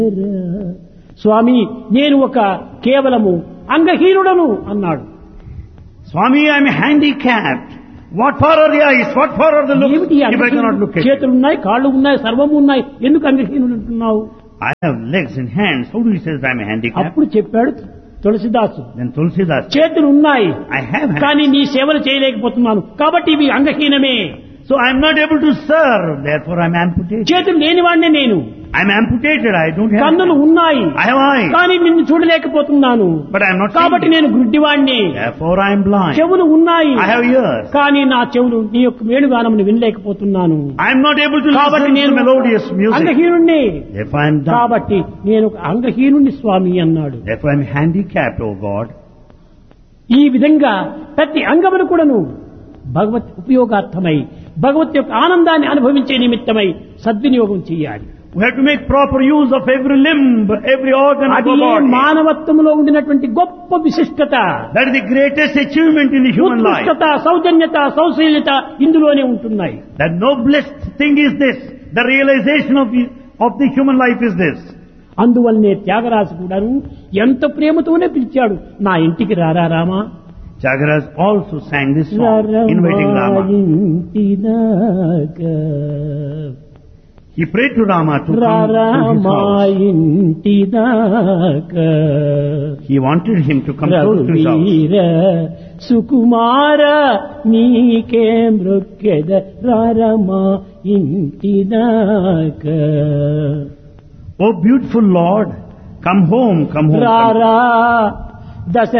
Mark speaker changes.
Speaker 1: స్వామి నేను ఒక కేవలము అంగహీనుడను అన్నాడు.
Speaker 2: Swami, I am handicapped. What for are the eyes? What for are the looks?
Speaker 1: ఏమిటి
Speaker 2: If I cannot look at you.
Speaker 1: చేతులున్నాయి, కాళ్ళు ఉన్నాయి, సర్వము ఉన్నాయి, ఎందుకు అంగహీనుడు అంటున్నావు?
Speaker 2: I have legs and hands. How do you say that I am handicapped?
Speaker 1: అప్పుడు చెప్పాడు తులసిదాసు,
Speaker 2: Then Tulsidas,
Speaker 1: చేతులు ఉన్నాయి
Speaker 2: I have hands.
Speaker 1: కానీ నీ సేవలు చేయలేకపోతున్నాను కాబట్టి ఇవి అంగహీనమే.
Speaker 2: So I am not able to serve. Therefore I am amputated.
Speaker 1: చేతులు లేనివాడినే నేను,
Speaker 2: I am amputated. I don't have
Speaker 1: కన్నులు
Speaker 2: hands.
Speaker 1: ఉన్నాయి
Speaker 2: I have eyes.
Speaker 1: కానీ నిన్ను చూడలేకపోతున్నాను
Speaker 2: But I am not
Speaker 1: కాబట్టి
Speaker 2: seeing.
Speaker 1: నేను గుడ్డివాడిని.
Speaker 2: Therefore I am blind.
Speaker 1: చెవులు ఉన్నాయి
Speaker 2: I have ears.
Speaker 1: కానీ నా చెవులు నీ యొక్క వేణుగానమును వినలేకపోతున్నాను
Speaker 2: I am not able to
Speaker 1: కాబట్టి
Speaker 2: listen to
Speaker 1: నేను
Speaker 2: melodious music.
Speaker 1: అంగహీనుణ్ణి.
Speaker 2: Therefore I am dumb.
Speaker 1: కాబట్టి నేను ఒక అంగహీనుణ్ణి స్వామి అన్నాడు.
Speaker 2: Therefore I am handicapped, O God.
Speaker 1: ఈ విధంగా ప్రతి అంగమును కూడాను భగవత్ ఉపయోగార్థమై భగవత్ యొక్క ఆనందాన్ని అనుభవించే నిమిత్తమై సద్వినియోగం చేయాలి.
Speaker 2: We have to make proper use of every limb, every organ of
Speaker 1: అది
Speaker 2: our body.
Speaker 1: మానవత్వంలో ఉండినటువంటి గొప్ప విశిష్టత,
Speaker 2: That is the greatest achievement in the human life.
Speaker 1: ఉత్కృష్టత, సౌజన్యత, సౌశీల్యత ఇందులోనే ఉంటున్నాయి.
Speaker 2: The noblest thing is this. The realization of the human life is this.
Speaker 1: అందువల్లనే త్యాగరాజు కూడాను ఎంత ప్రేమతోనే పిలిచాడు, నా ఇంటికి రారా Rama.
Speaker 2: Tyagaraja also sang this song, inviting Rama. He prayed to Rama to come to his house. He wanted him to come close to his house.
Speaker 1: సుకుమార నీకే మృక్కెద రారమా ఇంటిదాక.
Speaker 2: Oh beautiful Lord, come home, come home.
Speaker 1: రారా దశ